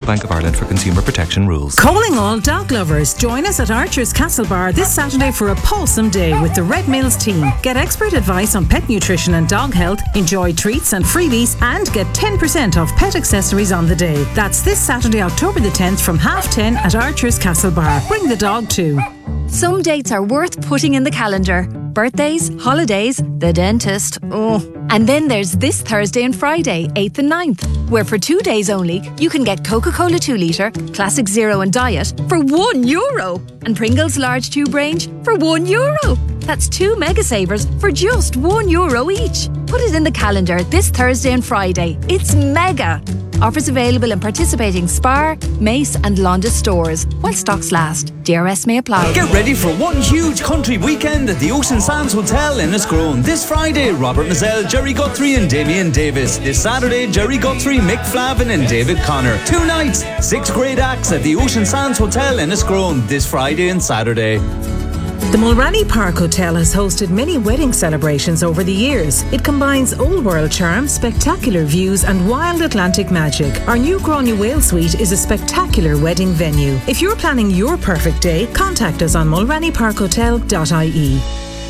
Bank of Ireland for consumer protection rules. Calling all dog lovers, join us at Archer's Castle Bar this Saturday for a Pulsum Day with the Red Mills team. Get expert advice on pet nutrition and dog health, enjoy treats and freebies, and get 10% off pet accessories on the day. That's this Saturday, October the 10th from 10:30 at Archer's Castle Bar. Bring the dog too. Some dates are worth putting in the calendar. Birthdays, holidays, the dentist. Oh. And then there's this Thursday and Friday, 8th and 9th, where for 2 days only, you can get Coca-Cola 2 litre, Classic Zero and Diet for €1 and Pringles large tube range for €1. That's 2 mega savers for just €1 each. Put it in the calendar this Thursday and Friday. It's mega. Offers available in participating Spar, Mace and Londis stores while stocks last. DRS may apply. Get ready for one huge country weekend at the Ocean Sands Hotel in Enniscrone. This Friday, Robert Mazzell, Jerry Guthrie and Damien Davis. This Saturday, Jerry Guthrie, Mick Flavin and David Connor. 2 nights, 6 great acts at the Ocean Sands Hotel in Enniscrone this Friday and Saturday. The Mulranny Park Hotel has hosted many wedding celebrations over the years. It combines old world charm, spectacular views and wild Atlantic magic. Our new Grania Whale Suite is a spectacular wedding venue. If you're planning your perfect day, contact us on mulrannyparkhotel.ie.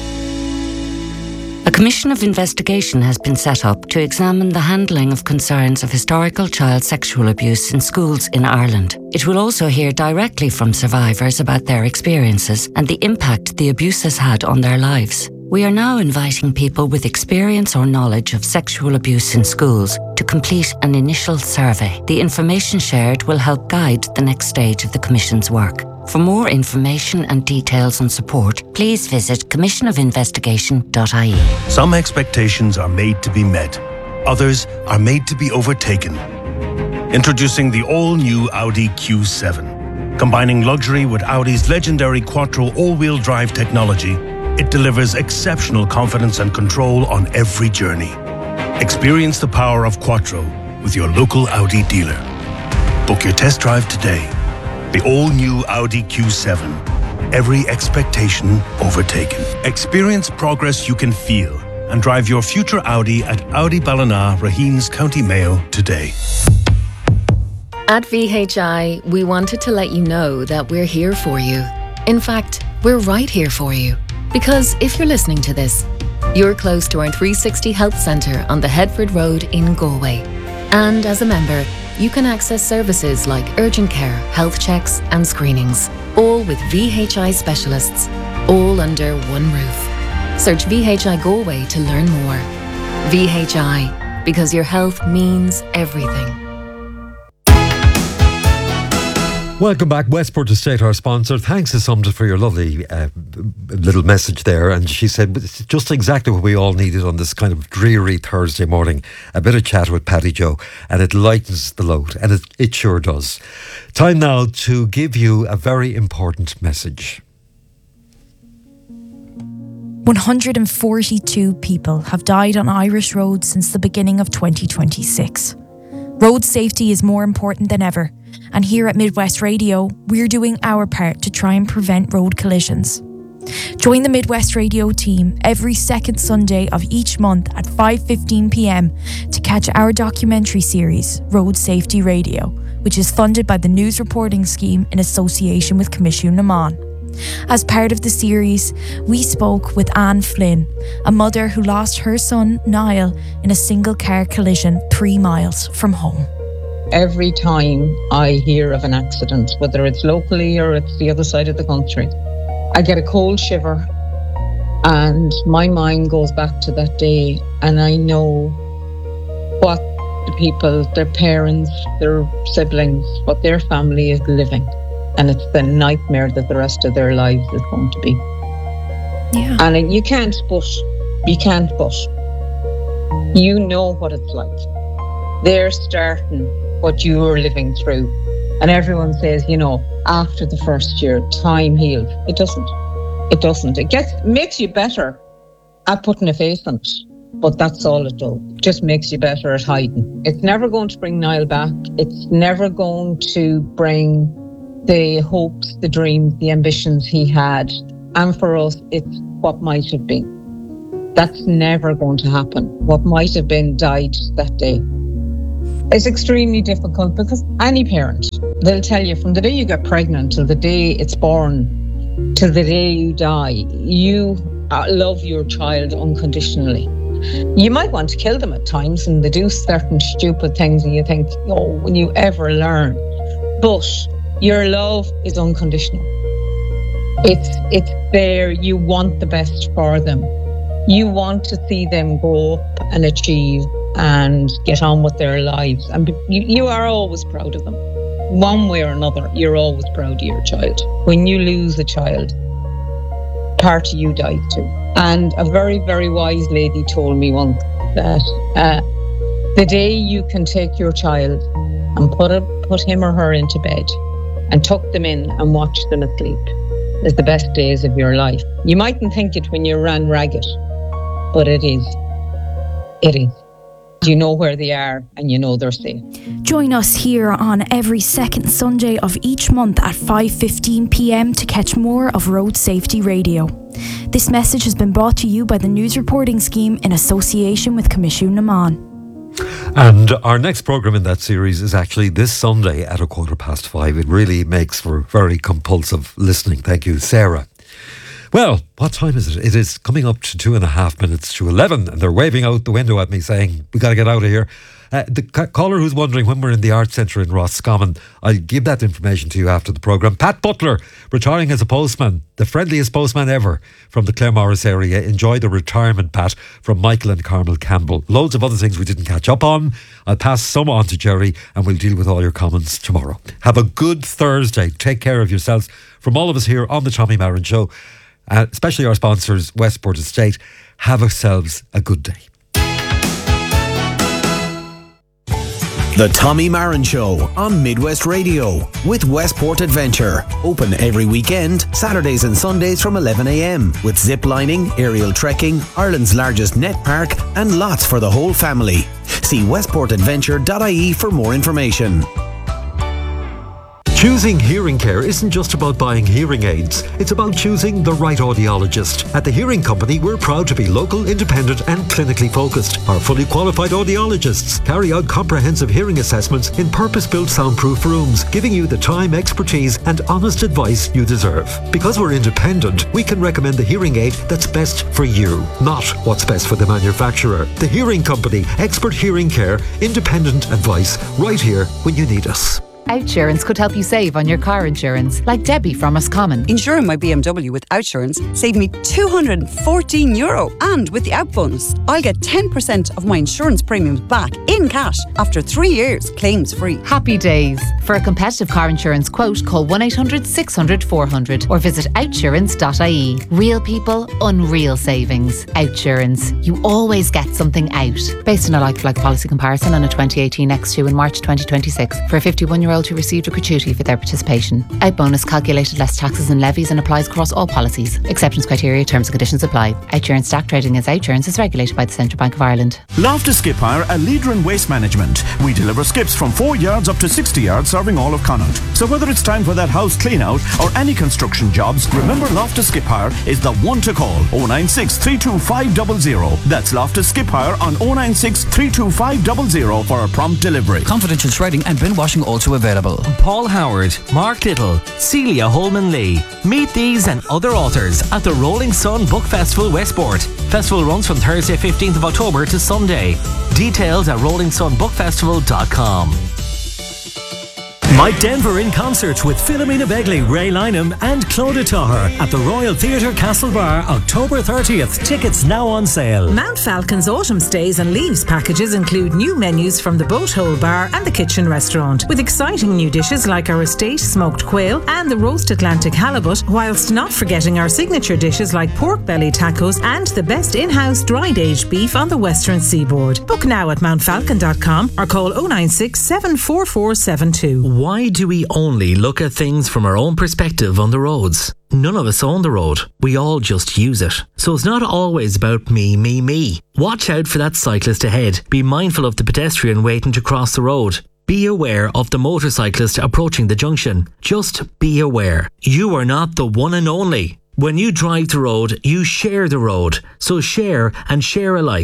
A commission of investigation has been set up to examine the handling of concerns of historical child sexual abuse in schools in Ireland. It will also hear directly from survivors about their experiences and the impact the abuse has had on their lives. We are now inviting people with experience or knowledge of sexual abuse in schools to complete an initial survey. The information shared will help guide the next stage of the Commission's work. For more information and details on support, please visit commissionofinvestigation.ie. Some expectations are made to be met. Others are made to be overtaken. Introducing the all-new Audi Q7. Combining luxury with Audi's legendary Quattro all-wheel drive technology, it delivers exceptional confidence and control on every journey. Experience the power of Quattro with your local Audi dealer. Book your test drive today. The all-new Audi Q7. Every expectation overtaken. Experience progress you can feel and drive your future Audi at Audi Ballina, Raheens, County Mayo today. At VHI, we wanted to let you know that we're here for you. In fact, we're right here for you. Because if you're listening to this, you're close to our 360 Health Centre on the Headford Road in Galway. And as a member, you can access services like urgent care, health checks and screenings, all with VHI specialists, all under one roof. Search VHI Galway to learn more. VHI, because your health means everything. Welcome back. Westport Estate, our sponsor. Thanks to Sumda for your lovely little message there. And she said it's just exactly what we all needed on this kind of dreary Thursday morning. A bit of chat with Paddy Joe, and it lightens the load, and it sure does. Time now to give you a very important message. 142 people have died on Irish roads since the beginning of 2026. Road safety is more important than ever. And here at Midwest Radio, we're doing our part to try and prevent road collisions. Join the Midwest Radio team every second Sunday of each month at 5:15 p.m. to catch our documentary series, Road Safety Radio, which is funded by the News Reporting Scheme in association with Commission Naman. As part of the series, we spoke with Anne Flynn, a mother who lost her son, Niall, in a single-car collision 3 miles from home. Every time I hear of an accident, whether it's locally or it's the other side of the country, I get a cold shiver and my mind goes back to that day, and I know what the people, their parents, their siblings, what their family is living. And it's the nightmare that the rest of their lives is going to be. Yeah. And you can't but. You know what it's like. They're starting what you're living through. And everyone says, after the first year, time heals. It doesn't. It makes you better at putting a face on it. But that's all it does. It just makes you better at hiding. It's never going to bring Niall back. It's never going to bring the hopes, the dreams, the ambitions he had. And for us, it's what might have been. That's never going to happen. What might have been died that day. It's extremely difficult because any parent, they'll tell you from the day you get pregnant till the day it's born, till the day you die, you love your child unconditionally. You might want to kill them at times and they do certain stupid things and you think, oh, will you ever learn? But your love is unconditional. It's there. You want the best for them. You want to see them grow up and achieve and get on with their lives. And you are always proud of them. One way or another, you're always proud of your child. When you lose a child, part of you dies too. And a very, very wise lady told me once that the day you can take your child and put him or her into bed and tuck them in and watch them asleep is the best days of your life. You mightn't think it when you ran ragged, but it is. It is. You know where they are and you know they're safe. Join us here on every second Sunday of each month at 5:15pm to catch more of Road Safety Radio. This message has been brought to you by the News Reporting Scheme in association with Commission Naman. And our next programme in that series is actually this Sunday at 5:15. It really makes for very compulsive listening. Thank you, Sarah. Well, what time is it? It is coming up to 2.5 minutes to 11 and they're waving out the window at me saying, we got to get out of here. The caller who's wondering when we're in the Arts Centre in Roscommon, I'll give that information to you after the programme. Pat Butler, retiring as a postman, the friendliest postman ever from the Claremorris area. Enjoy the retirement, Pat, from Michael and Carmel Campbell. Loads of other things we didn't catch up on. I'll pass some on to Jerry and we'll deal with all your comments tomorrow. Have a good Thursday. Take care of yourselves. From all of us here on the Tommy Maron Show, especially our sponsors, Westport Estate, have yourselves a good day. The Tommy Maron Show on Midwest Radio with Westport Adventure. Open every weekend, Saturdays and Sundays from 11am with zip lining, aerial trekking, Ireland's largest net park and lots for the whole family. See westportadventure.ie for more information. Choosing hearing care isn't just about buying hearing aids. It's about choosing the right audiologist. At the Hearing Company, we're proud to be local, independent and clinically focused. Our fully qualified audiologists carry out comprehensive hearing assessments in purpose-built soundproof rooms, giving you the time, expertise and honest advice you deserve. Because we're independent, we can recommend the hearing aid that's best for you, not what's best for the manufacturer. The Hearing Company, expert hearing care, independent advice, right here when you need us. Outsurance could help you save on your car insurance, like Debbie from Roscommon. Insuring my BMW with Outsurance saved me €214, and with the Out bonus, I'll get 10% of my insurance premiums back in cash after 3 years, claims free. Happy days. For a competitive car insurance quote, call 1-800-600-400 or visit outsurance.ie. Real people, unreal savings. Outsurance. You always get something out. Based on a like-for-like policy comparison on a 2018 X2 in March 2026 for a 51-year-old who received a gratuity for their participation. Out bonus calculated less taxes and levies and applies across all policies. Exceptions, criteria, terms and conditions apply. Outsurance stock trading as Outsurance is regulated by the Central Bank of Ireland. Loftus Skip Hire, a leader in waste management. We deliver skips from 4 yards up to 60 yards, serving all of Connaught. So whether it's time for that house clean out or any construction jobs, remember Loftus Skip Hire is the one to call. 096 325 00. That's Loftus Skip Hire on 096 325 00 for a prompt delivery. Confidential shredding and bin washing also available. Paul Howard, Mark Little, Celia Holman Lee. Meet these and other authors at the Rolling Sun Book Festival Westport. Festival runs from Thursday 15th of October to Sunday. Details at rollingsunbookfestival.com. Mike Denver in concert with Philomena Begley, Ray Lynham and Claudia Taher at the Royal Theatre Castlebar, October 30th. Tickets now on sale. Mount Falcon's Autumn Stays and Leaves packages include new menus from the Boat Hole Bar and the Kitchen Restaurant, with exciting new dishes like our estate smoked quail and the roast Atlantic halibut, whilst not forgetting our signature dishes like pork belly tacos and the best in-house dried aged beef on the Western Seaboard. Book now at mountfalcon.com or call 096 74472. Why do we only look at things from our own perspective on the roads? None of us own the road. We all just use it. So it's not always about me, me, me. Watch out for that cyclist ahead. Be mindful of the pedestrian waiting to cross the road. Be aware of the motorcyclist approaching the junction. Just be aware. You are not the one and only. When you drive the road, you share the road. So share and share alike.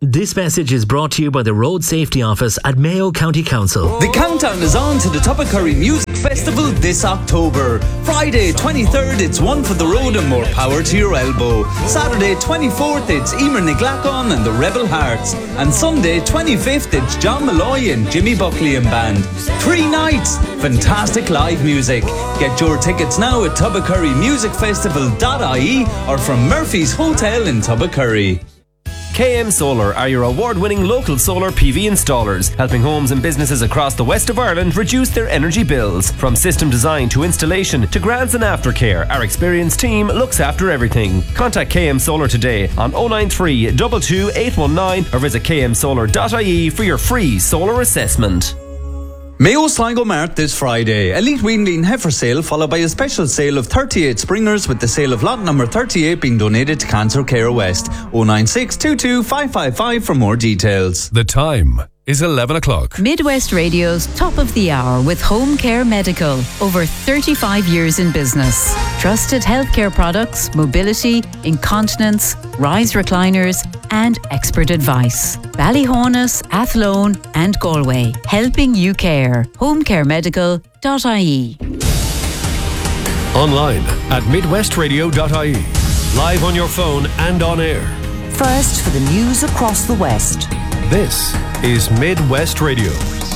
This message is brought to you by the Road Safety Office at Mayo County Council. The countdown is on to the Tubbercurry Music Festival this October. Friday 23rd, it's One for the Road and More Power to Your Elbow. Saturday 24th, it's Emer Niglacon and the Rebel Hearts. And Sunday 25th, it's John Malloy and Jimmy Buckley and Band. 3 nights, fantastic live music. Get your tickets now at tubbercurrymusicfestival.ie or from Murphy's Hotel in Tubbercurry. KM Solar are your award-winning local solar PV installers, helping homes and businesses across the west of Ireland reduce their energy bills. From system design to installation to grants and aftercare, our experienced team looks after everything. Contact KM Solar today on 093 22 819 or visit kmsolar.ie for your free solar assessment. Mayo Sligo Mart this Friday. Elite Weanleen heifer sale followed by a special sale of 38 springers with the sale of lot number 38 being donated to Cancer Care West. 096 22 555 for more details. The time is 11 o'clock. Midwest Radio's Top of the Hour with Home Care Medical. Over 35 years in business. Trusted healthcare products, mobility, incontinence, rise recliners and expert advice. Ballyhonus, Athlone and Galway. Helping you care. homecaremedical.ie. Online at midwestradio.ie. Live on your phone and on air. First for the news across the West. This is Midwest Radio.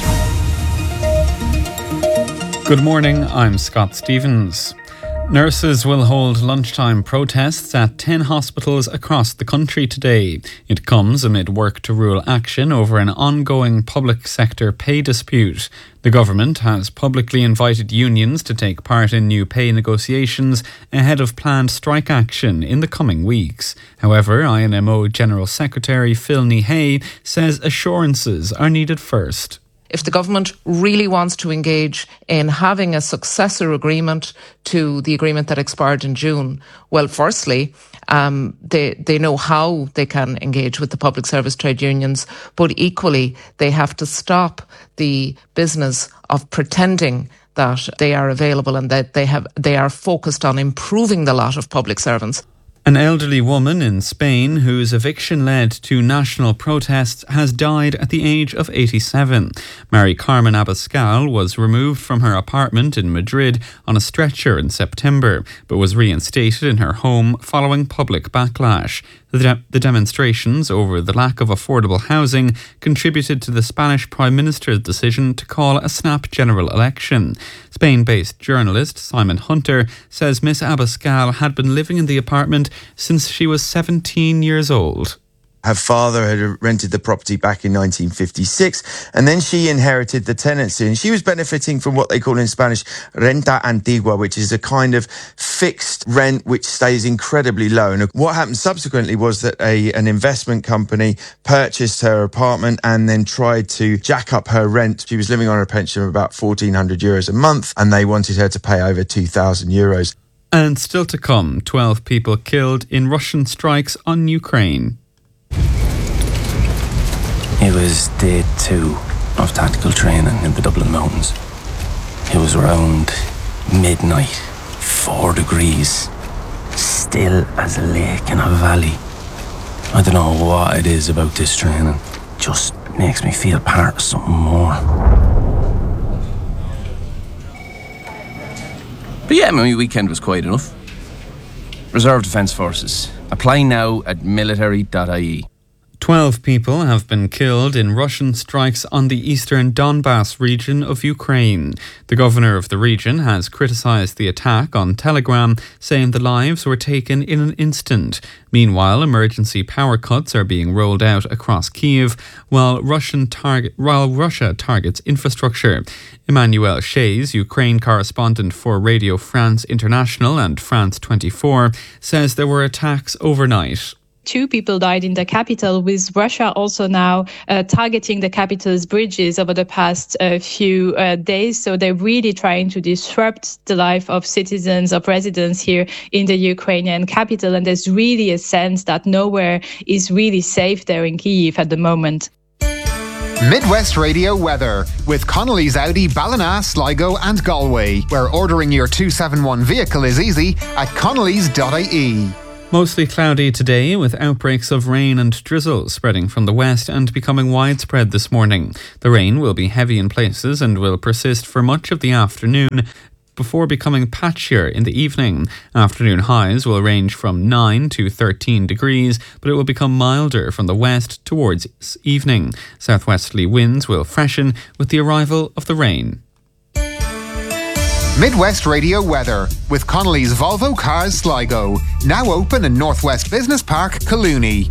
Good morning, I'm Scott Stevens. Nurses will hold lunchtime protests at 10 hospitals across the country today. It comes amid work to rule action over an ongoing public sector pay dispute. The government has publicly invited unions to take part in new pay negotiations ahead of planned strike action in the coming weeks. However, INMO General Secretary Phil Nihey says assurances are needed first. If the government really wants to engage in having a successor agreement to the agreement that expired in June, well, firstly, they know how they can engage with the public service trade unions, but equally, they have to stop the business of pretending that they are available and that they are focused on improving the lot of public servants. An elderly woman in Spain whose eviction led to national protests has died at the age of 87. Mary Carmen Abascal was removed from her apartment in Madrid on a stretcher in September, but was reinstated in her home following public backlash. The demonstrations over the lack of affordable housing contributed to the Spanish Prime Minister's decision to call a snap general election. Spain-based journalist Simon Hunter says Miss Abascal had been living in the apartment since she was 17 years old. Her father had rented the property back in 1956, and then she inherited the tenancy, and she was benefiting from what they call in Spanish renta antigua, which is a kind of fixed rent which stays incredibly low. And what happened subsequently was that an investment company purchased her apartment and then tried to jack up her rent. She was living on a pension of about €1,400 a month, and they wanted her to pay over €2,000. And still to come, 12 people killed in Russian strikes on Ukraine. It was day 2 of tactical training in the Dublin Mountains. It was around midnight, 4 degrees, still as a lake in a valley. I don't know what it is about this training. Just makes me feel part of something more. But yeah, my weekend was quiet enough. Reserve Defence Forces. Apply now at military.ie. 12 people have been killed in Russian strikes on the eastern Donbass region of Ukraine. The governor of the region has criticised the attack on Telegram, saying the lives were taken in an instant. Meanwhile, emergency power cuts are being rolled out across Kyiv, while Russia targets infrastructure. Emmanuel Shays, Ukraine correspondent for Radio France International and France 24, says there were attacks overnight. 2 people died in the capital, with Russia also now targeting the capital's bridges over the past few days. So they're really trying to disrupt the life of citizens, of residents here in the Ukrainian capital. And there's really a sense that nowhere is really safe there in Kyiv at the moment. Midwest Radio weather with Connolly's Audi, Ballina, Sligo and Galway, where ordering your 271 vehicle is easy at connolly's.ie. Mostly cloudy today with outbreaks of rain and drizzle spreading from the west and becoming widespread this morning. The rain will be heavy in places and will persist for much of the afternoon before becoming patchier in the evening. Afternoon highs will range from 9 to 13 degrees, but it will become milder from the west towards evening. Southwesterly winds will freshen with the arrival of the rain. Midwest Radio weather with Connolly's Volvo Cars Sligo. Now open in Northwest Business Park, Collooney.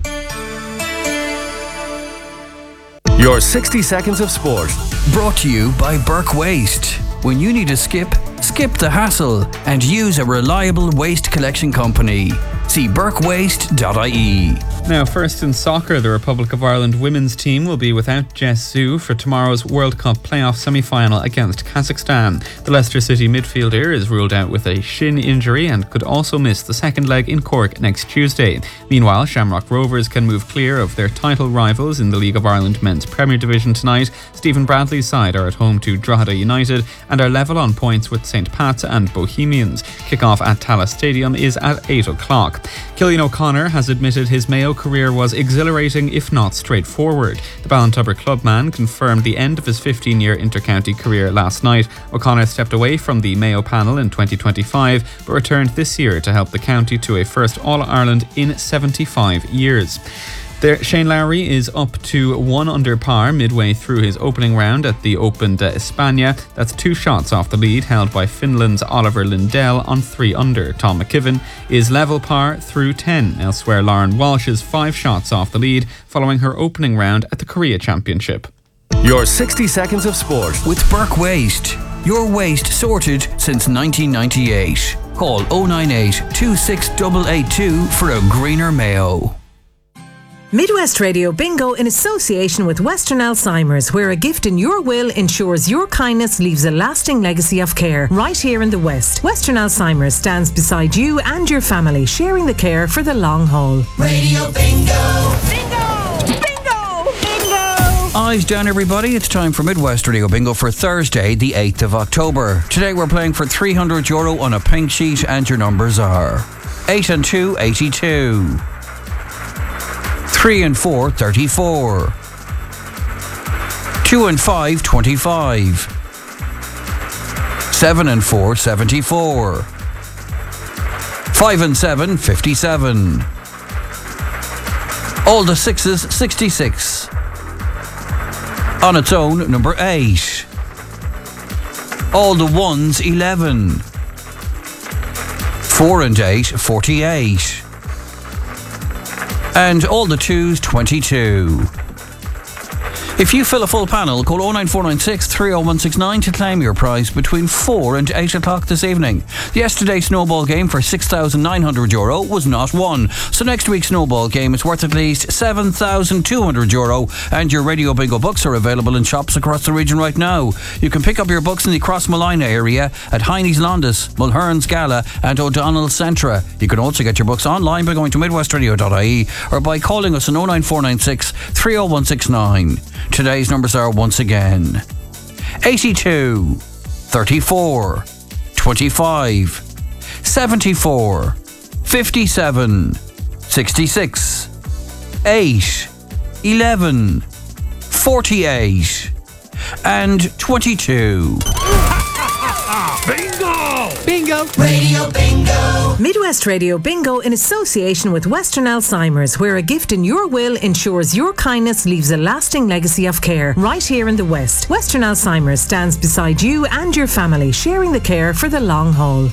Your 60 seconds of sport. Brought to you by Burke Waste. When you need a skip the hassle and use a reliable waste collection company. See burkewaste.ie. Now, first in soccer, the Republic of Ireland women's team will be without Jess Zhu for tomorrow's World Cup playoff semi-final against Kazakhstan. The Leicester City midfielder is ruled out with a shin injury and could also miss the second leg in Cork next Tuesday. Meanwhile, Shamrock Rovers can move clear of their title rivals in the League of Ireland Men's Premier Division tonight. Stephen Bradley's side are at home to Drogheda United and are level on points with St. Pat's and Bohemians. Kick-off at Tallaght Stadium is at 8 o'clock. Cillian O'Connor has admitted his Mayo career was exhilarating if not straightforward. The Ballintubber clubman confirmed the end of his 15-year inter-county career last night. O'Connor stepped away from the Mayo panel in 2025 but returned this year to help the county to a first All-Ireland in 75 years. Shane Lowry is up to 1 under par midway through his opening round at the Open de España. That's 2 shots off the lead held by Finland's Oliver Lindell on 3 under. Tom McKibben is level par through 10. Elsewhere, Lauren Walsh is 5 shots off the lead following her opening round at the Korea Championship. Your 60 seconds of sport with Burke Waste. Your waste sorted since 1998. Call 098 26882 for a greener Mayo. Midwest Radio Bingo in association with Western Alzheimer's, where a gift in your will ensures your kindness leaves a lasting legacy of care. Right here in the West, Western Alzheimer's stands beside you and your family, sharing the care for the long haul. Radio Bingo! Bingo! Bingo! Bingo! Eyes down, everybody. It's time for Midwest Radio Bingo for Thursday, the 8th of October. Today we're playing for €300 on a pink sheet, and your numbers are 8 and 2, 82. 3 and 4, 34. 2 and 5, 25. 7 and 4, 74. 5 and 7, 57. All the sixes, 66. On its own, number 8. All the ones, 11. 4 and 8, 48. And all the twos, 22. If you fill a full panel, call 09496 30169 to claim your prize between 4 and 8 o'clock this evening. Yesterday's snowball game for €6,900 was not won. So next week's snowball game is worth at least €7,200, and your Radio Bingo books are available in shops across the region right now. You can pick up your books in the Crossmolina area at Heine's Londis, Mulherns Gala and O'Donnell Centra. You can also get your books online by going to midwestradio.ie or by calling us on 09496 30169. Today's numbers are once again 82, 34, 25, 74, 57, 66, 8, 11, 48 and 22. Bingo! Bingo! Radio Bingo! Midwest Radio Bingo in association with Western Alzheimer's, where a gift in your will ensures your kindness leaves a lasting legacy of care. Right here in the West, Western Alzheimer's stands beside you and your family, sharing the care for the long haul.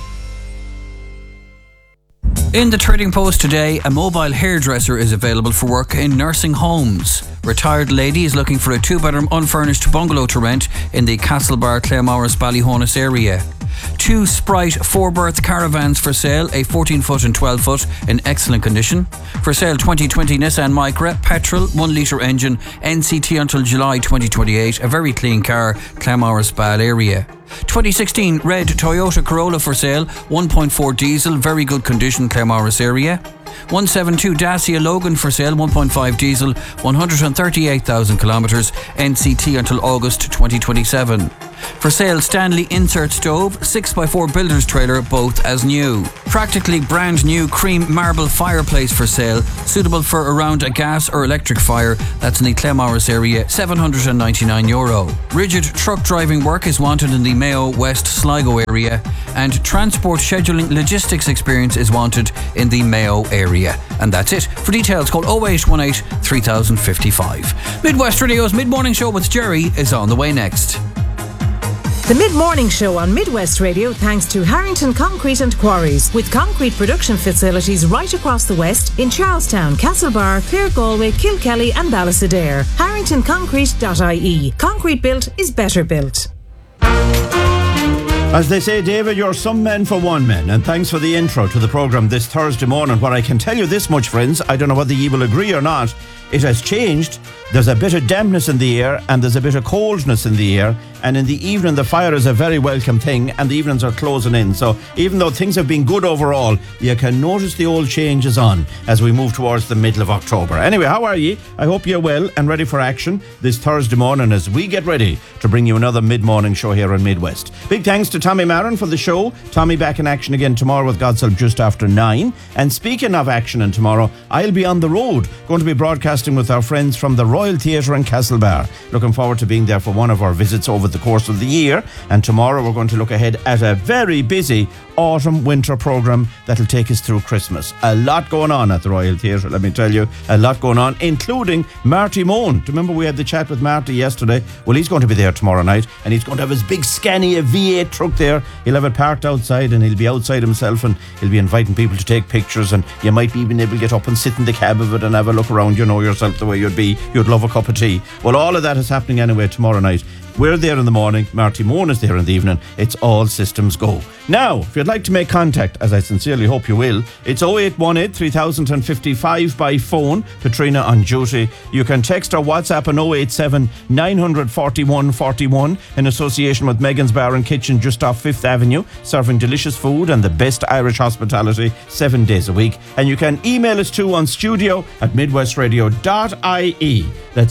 In the Trading Post today, a mobile hairdresser is available for work in nursing homes. Retired lady is looking for a 2-bedroom unfurnished bungalow to rent in the Castlebar, Claremorris, Ballyhonus area. 2 Sprite 4-berth caravans for sale, a 14-foot and 12-foot in excellent condition. For sale 2020 Nissan Micra, petrol, 1-litre engine, NCT until July 2028, a very clean car, Claremorris, Bal area. 2016 red Toyota Corolla for sale, 1.4 diesel, very good condition, Claremorris area. 172 Dacia Logan for sale, 1.5 diesel, 138,000 kilometres, NCT until August 2027. For sale, Stanley insert stove, 6x4 builder's trailer, both as new. Practically brand new cream marble fireplace for sale, suitable for around a gas or electric fire. That's in the Claremorris area, €799. Rigid truck driving work is wanted in the Mayo West Sligo area, and transport scheduling logistics experience is wanted in the Mayo area. And that's it. For details, call 0818 3055. Midwest Radio's Mid-Morning Show with Jerry is on the way next. The Mid-Morning Show on Midwest Radio thanks to Harrington Concrete and Quarries, with concrete production facilities right across the West in Charlestown, Castlebar, Clare, Galway, Kilkelly and Ballysadare. HarringtonConcrete.ie. Concrete built is better built. As they say, David, you're some men for one man, and thanks for the intro to the programme this Thursday morning. What I can tell you this much, friends, I don't know whether you will agree or not, it has changed. There's a bit of dampness in the air and there's a bit of coldness in the air, and in the evening the fire is a very welcome thing, and the evenings are closing in. So even though things have been good overall, you can notice the old changes on as we move towards the middle of October. Anyway, how are you? I hope you're well and ready for action this Thursday morning as we get ready to bring you another mid-morning show here on Midwest. Big thanks to Tommy Marin for the show. Tommy back in action again tomorrow with God's help just after 9. And speaking of action and tomorrow, I'll be on the road, going to be broadcasting with our friends from the Royal Theatre in Castlebar. Looking forward to being there for one of our visits over the course of the year. And tomorrow we're going to look ahead at a very busy autumn-winter programme that'll take us through Christmas. A lot going on at the Royal Theatre, let me tell you. A lot going on, including Marty Moan. Remember we had the chat with Marty yesterday? Well, he's going to be there tomorrow night, and he's going to have his big Scania V8 truck there. He'll have it parked outside, and he'll be outside himself, and he'll be inviting people to take pictures, and you might be even able to get up and sit in the cab of it and have a look around. You know yourself the way you'd be. You'd love a cup of tea. Well, all of that is happening anyway tomorrow night. We're there in the morning, Marty Moan is there in the evening. It's all systems go. Now, if you'd like to make contact, as I sincerely hope you will, it's 0818 3055 by phone to Trina on duty. You can text or WhatsApp on 087 941 41 in association with Megan's Bar and Kitchen just off 5th Avenue, serving delicious food and the best Irish hospitality 7 days a week. And you can email us too on studio@midwestradio.ie. That's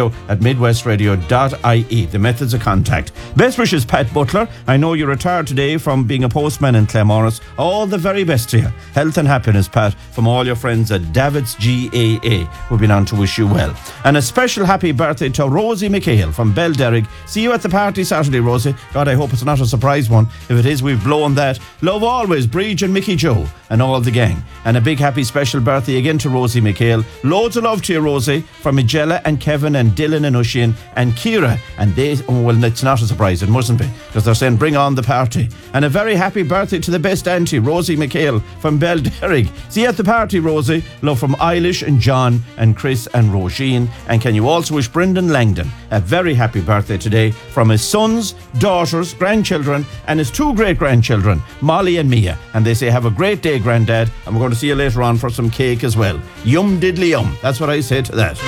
studio@midwestradio.ie. The methods of contact. Best wishes, Pat Butler. I know you retired today from being a postman in Claremorris. All the very best to you. Health and happiness, Pat, from all your friends at David's GAA. We've been on to wish you well. And a special happy birthday to Rosie McHale from Belderrig. See you at the party Saturday, Rosie. God, I hope it's not a surprise one. If it is, we've blown that. Love always, Bridge and Mickey Joe and all the gang. And a big happy special birthday again to Rosie McHale. Loads of love to you, Rosie, from Magella and Kevin and Dylan and Ushin and Kira. And they, well, it's not a surprise, it mustn't be, because they're saying bring on the party. And a very happy birthday to the best auntie, Rosie McHale from Belderrig. See you at the party, Rosie. Love from Eilish and John and Chris and Roisin. And can you also wish Brendan Langdon a very happy birthday today from his sons, daughters, grandchildren and his 2 great-grandchildren, Molly and Mia. And they say have a great day, Grandad, and we're going to see you later on for some cake as well. Yum diddly yum. That's what I say to that.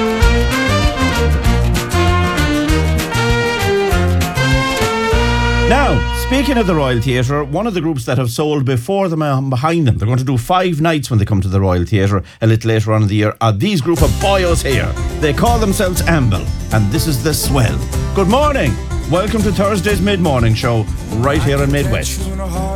Now, speaking of the Royal Theatre, one of the groups that have sold before them and behind them, they're going to do 5 nights when they come to the Royal Theatre a little later on in the year, are these group of boyos here. They call themselves Amble, and this is The Swell. Good morning. Welcome to Thursday's Mid-Morning Show, right here in Midwest.